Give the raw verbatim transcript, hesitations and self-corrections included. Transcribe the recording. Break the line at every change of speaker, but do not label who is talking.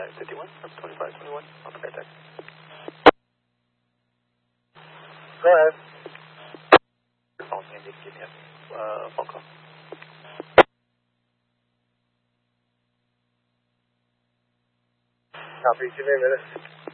twenty-five fifty-one, from twenty-five twenty-one, on the contact.
Go ahead.
Your phone, Andy, give me a uh, phone call.
Copy, give me a minute.